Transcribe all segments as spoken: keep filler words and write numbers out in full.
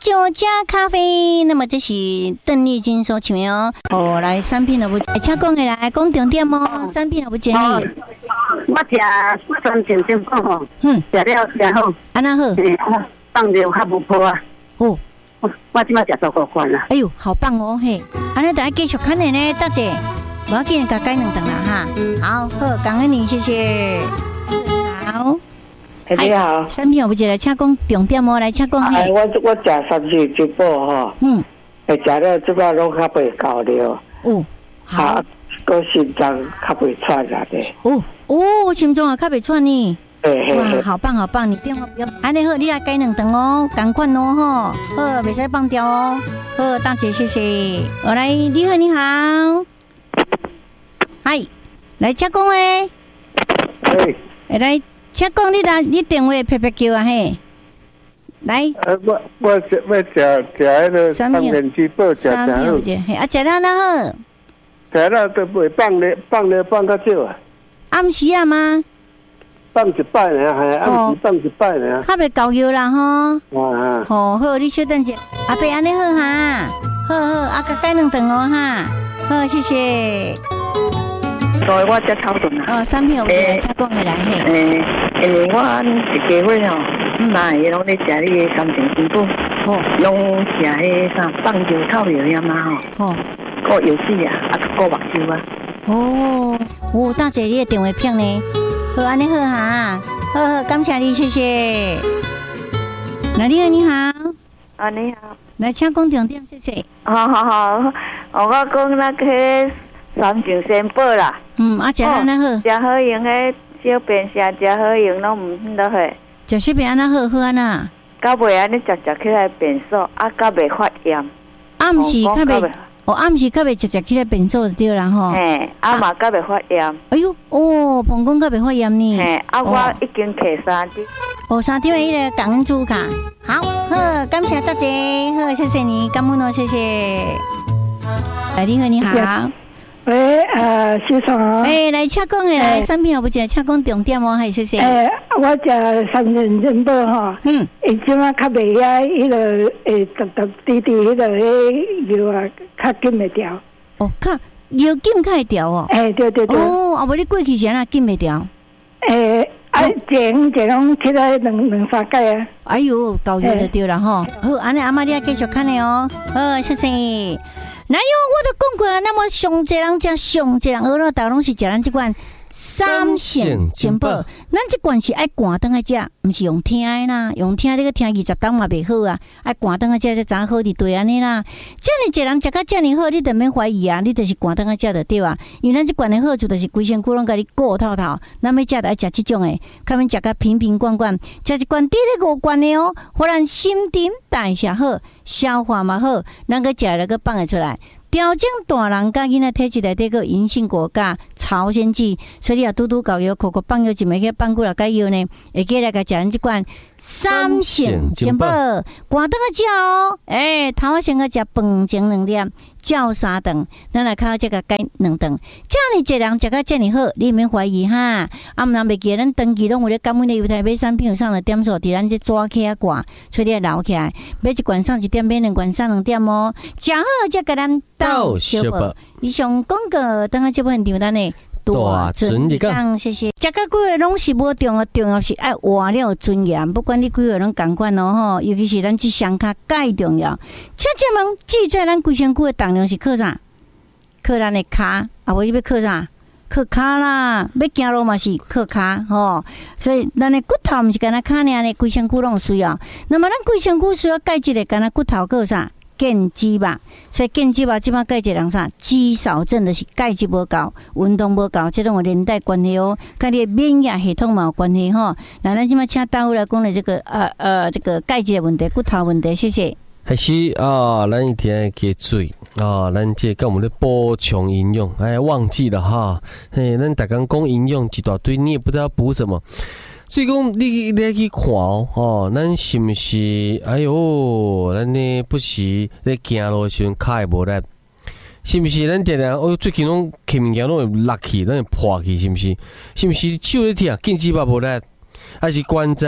酒加咖啡。那么这是邓丽君所唱的哦。哦，来产品都不，请讲的来讲重点哦。产品都不建议。 我食三千先好吼，嗯，食了然后安那好， 放着较无破啊。 哦， 我我即马食足够饭啦。 哎呦，好棒哦嘿！安尼大家继续看的呢，大姐，我要给你改改两顿啦哈。好，好，感恩你，谢谢。好。 你好， 产品我不记得，请讲重点哦，来请讲嘿。 我我食三次一补吼，嗯，会食了即摆拢较袂够了。哦，好，个心脏较袂喘啦的。 哦哦，心脏也较袂喘呢。 嘿嘿哇，好棒好棒！你电话不要，安尼好，你来改两顿哦，赶快哦吼，好，袂使放掉哦。好，大姐谢谢。我来，你好你好，嗨，来请讲诶。 嘿， 来。请讲你啦，你电话啪啪叫啊嘿，来。 呃，我我食我食食迄个三元鸡煲食真好。 嘿，啊，食了哪好？ 食了都袂放咧，放咧放较少啊。 暗时啊吗？ 放一摆呢，系暗时放一摆呢。 较袂够药啦吼。 啊。 好好，你稍等者，阿伯安尼好哈，好好，啊个改两顿哦哈，好谢谢。 所以我才讨论啦。 哦，产品有冇请讲下来嘿？ 诶，因为我一家伙吼，那伊拢咧食你三成金补，哦，拢食迄啥棒球套药呀嘛吼，哦，个游戏啊，啊个目睭啊。 哦，哦，大姐你的电话片呢？好，安尼好哈，好好，感谢你，谢谢。那你好，你好。 啊，你好。 来，请讲重点，谢谢。 好好好，我讲那个。三成先补啦， 嗯，啊，食安那好， 食好用诶，小便食食好用，拢毋免得许。 食小便安那好，好安那。 到尾安尼食食起来便所，啊，较袂发炎。 暗时较袂，哦，暗时较袂食食起来便所就对啦吼。 嘿，啊嘛较袂发炎。 哎呦，哦，膀胱较袂发炎呢。 嘿，啊，我已经摕三张。 哦，三张迄个感恩珠卡，好，好，感谢大姐，好，谢谢你，感恩哦，谢谢。来，你好，你好。 喂，呃，先生， 哎，来请讲的来，产品好不食，请讲重点哦，还谢谢。 诶，我食三元珍宝吼，嗯，伊即马较袂遐迄个诶，逐逐滴滴迄个迄药啊，较紧会调。 哦，较药紧较会调哦。 诶，对对对。 哦，啊，无你过去是安那紧会调？ 诶，啊，一拢一拢起来两两三届啊。 哎呦，够药就对了吼。好，安尼阿妈你要继续看的哦。好，谢谢。哪有？我都讲过啊，那么上济人食上济人，俄罗岛拢是食咱这款三鲜珍宝。咱这款是爱赶灯来食，唔是用听的啦，用听你个听二十档嘛袂好啊，爱赶灯来食才才好伫对安尼啦。这样济人食甲这样好，你就免怀疑啊，你就是赶灯来食就对啊。因为咱这款的好处就是规身躯拢甲你顾透透，咱要食就爱食这种的，较免食甲瓶瓶罐罐，食一罐滴咧五罐的哦，互咱新陈代谢好，消化嘛好，咱个食了个放会出来。调整大人甲囡仔体质内底个银杏果甲朝鲜剂，所以你啊拄拄搞药，口口放药一枚去放过来解药呢，会记来甲食咱即款三鲜珍宝，赶顿个食哦，诶、欸，头仔先个食饭前两粒，照三顿，咱来靠这个解两顿，这样你一人食甲这么好，你免怀疑哈。啊，毋然袂记咱长期拢有咧感恩的犹太买产品上了点数，伫咱这抓起啊挂，所以你留起来，买一罐上一点，买两罐上两点哦，食好才甲咱。到小宝，以上广告等下这部分场咱的大尊严，谢谢。食到几个拢是无重要，重要是爱活了尊严。不管你几个拢共款哦吼，尤其是咱这双脚介重要。请这问，记在咱规身躯的重量是靠啥？靠咱的脚，啊，无伊要靠啥？靠脚啦，要行路嘛是靠脚吼。所以咱的骨头毋是干那脚尔呢，规身躯拢需要。那么咱规身躯需要钙质的，干那骨头靠啥？健肌吧，所以健肌吧，即摆钙质人啥？肌少症就是钙质无够，运动无够，这种有连带关系哦，跟你的免疫系统嘛有关系吼。那咱即摆请大夫来讲的这个呃呃这个钙质的问题、骨头问题，谢谢。 还是啊，咱一天加水啊，咱这跟我们的补充营养，哎，忘记了哈，嘿，咱大家讲营养一大堆，你也不知道补什么。所以讲，你你去看哦，哦，咱是不是？哎呦，咱呢不是咧行路时阵脚会无力，是不是？咱常常哦，最近拢摕物件拢会落去，咱会破去，是不是？是不是手咧疼，肩胛肉无力，还是关节？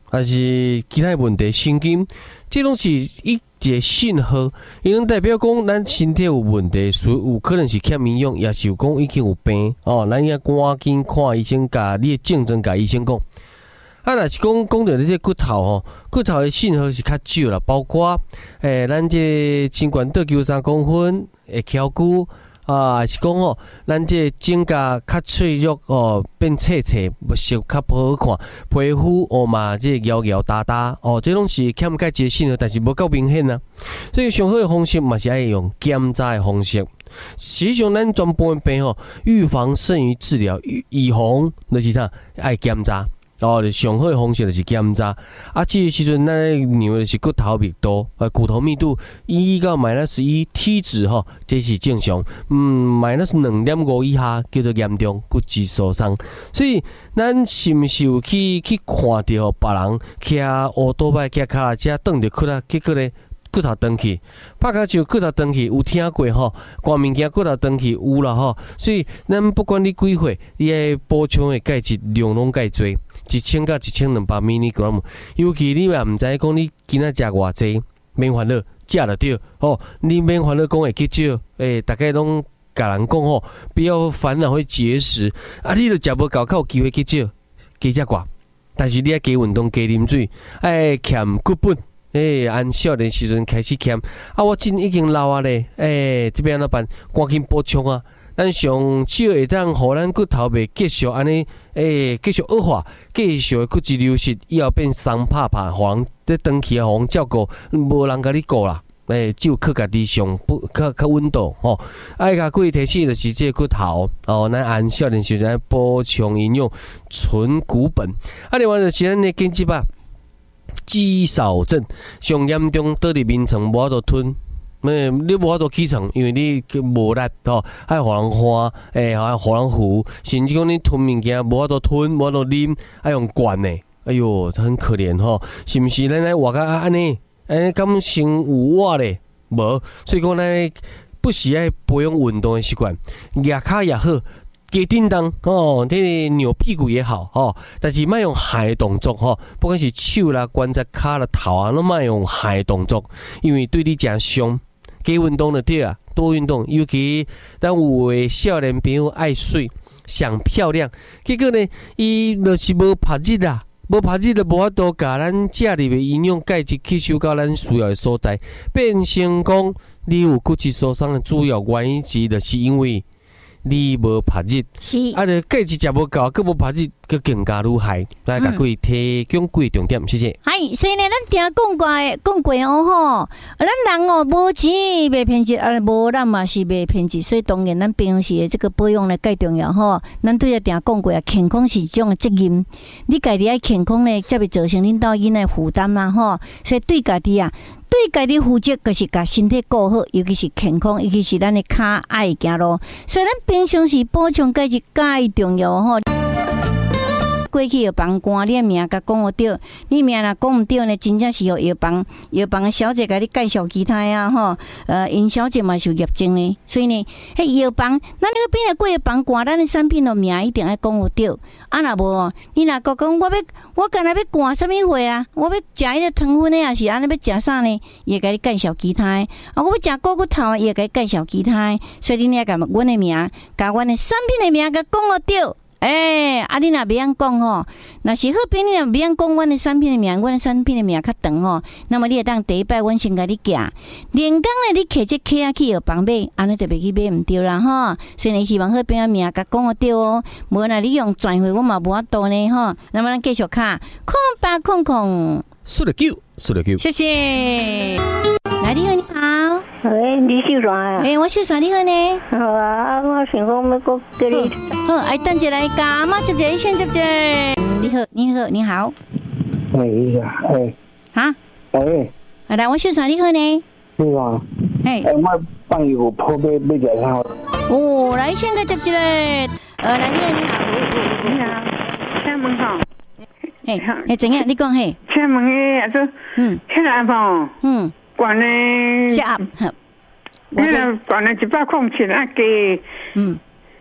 还是其他问题，神经，这拢是一个信号，伊能代表讲咱身体有问题，所有可能是欠营养，也是有讲已经有病哦，咱要赶紧看医生，甲你的症状甲医生讲。啊，若是讲讲到你这骨头吼，骨头的信号是较少啦，包括诶、欸，咱这身悬倒球三公分会翘骨啊，是讲吼，咱这指甲较脆弱哦，变脆脆，色较不好看，皮肤哦嘛，这摇摇哒哒哦，这拢是欠钙质的信号，但是无够明显啊。所以上好的方式嘛是爱用检查的方式。实际上，咱全部的病吼，预防胜于治疗，预防就是啥？爱检查。哦，上好的方式就是检查。啊，这个时阵咱量的是骨头密度，呃，骨头密度一到 minus 一 T 值吼，这是正常。嗯 ，minus 二点五以下叫做严重骨质疏松。所以，咱是毋是有去去看到别人骑乌多摆骑脚踏车蹬着骨啊，结果咧骨头断去，拍卡球骨头断去，有听过吼？光物件骨头断去有啦吼。所以，咱不管你几岁，你爱补充的钙质量拢介多。一千到一千两百 milligram， 尤其你也毋知讲你今仔食偌济，免烦恼，食就对哦。你免烦恼讲会去少，诶、欸，大家拢甲人讲吼，不要烦恼会节食，啊，你著食无够，较有机会去少，加食寡。但是你爱加运动，加啉水，爱欠骨本，诶、欸，按少年时阵开始欠，啊，我真已经老啊咧，诶、欸，这边安怎办？赶紧补充啊！咱上少会当，互咱骨头袂继续安尼，诶，继续恶化，继续骨质流失，以后变松拍拍，互人在长期啊，互人照顾，无人甲你顾啦。诶，只有靠家己上不靠靠运动吼，爱甲骨提起就是这骨头哦。咱按少年时阵补充营养，存骨本。啊，另外就是咱的经济吧，肌少症上严重，倒伫眠床无法度吞。诶，你无法度起床，因为你无力吼，爱互人看，诶，还互人扶，甚至讲你吞物件无法度吞，无法度啉，爱用灌诶，哎哟，很可怜吼，是毋是？咱来活甲安尼，诶，敢生有活咧？无，所以讲咱不时爱培养运动诶习惯，牙骹也好。加叮当哦，这个扭屁股也好哦，但是莫用害的动作吼，不管是手啦、关节、骹啦、头啊，拢莫用害的动作，因为对你诚伤。加运动就对啊，多运动，尤其咱有诶少年朋友爱水，想漂亮，结果呢，伊就是无拍日啦，无拍日就无法度甲咱食入诶营养钙质吸收到咱需要诶所在，变成讲你有骨质疏松诶主要原因之一，就是因为你无拍日， 是啊，你钙质食无够，佮无拍日，佮更加愈害。来，甲各位提供几个重点，谢谢。 系，所以呢，咱听讲过诶，讲过哦吼，咱人哦无钱袂偏执，啊无咱嘛是袂偏执，所以当然咱平时诶这个保养咧介重要吼。咱对个定讲过啊，健康是一种责任，你家己爱健康咧，才袂造成恁兜囡仔负担嘛吼。所以对家己啊。对家己负责，就是把身体顾好，尤其是健康，尤其是咱的脚爱行路。所以咱平常时补充钙质介重要吼。过去药房官，你的名甲讲有对，你名若讲毋对呢，真正是由药房药房的小姐甲你介绍其他啊吼。呃，因小姐嘛是有业证呢，所以呢，迄药房，咱那个边的过药房官，咱的产品的名一定要讲有对。啊，若无，你若讲讲我要我干那要灌什么货啊？我要食迄个糖分的，也是安尼要食啥呢？伊会甲你介绍其他的。啊，我要食股骨头，伊会甲你介绍其他的。所以你要甲阮的名，甲阮的产品的名甲讲有对。诶、欸，啊，你若袂晓讲吼，若是好朋友，你若袂晓讲阮的产品的名，阮的产品的名较长吼，那么你会当第一摆阮先甲你寄，连工咧你摕这客啊去药房买，安尼就袂去买毋对啦吼。所以呢，希望好朋友名甲讲个对哦，无若你用转会，我嘛无法度呢吼。那么咱继续卡，空八空空， 输了九，输了九， 谢谢。来，你好，你好。 喂，你秀传啊？ 诶、欸，我秀传，你好呢？ 好啊，我想讲要搁叫你。 好，哎，等一下来甲阿妈接接，先接接。你好，你好，你好。 喂呀，哎。 哈？ 喂。 啊，来，我秀传，你好呢？ 你好。 哎。 哎，我帮伊有破杯要食啥？ 哦，来，先个接接嘞。呃，来，你好，你好。 你好。请问吼？ 嘿，哎，怎样？你讲嘿。 请问诶，啊，做嗯，迄个吼，嗯。管咧， 下， 那个管了一百块钱啊，加，嗯，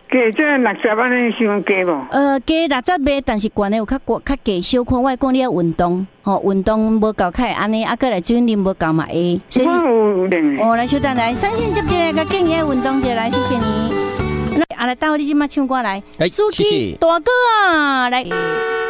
加这六十安尼伤加无？ 呃，加六十买，但是悬的有较高较低小可。我讲你要运动，吼、哦，运动无够开安尼，啊，过来水啉无够嘛会。 所以有练哦，来小等来，三线接接个建议运动者来，谢谢你。啊，来，待会你即马唱歌来， 哎，谢谢大哥啊，来。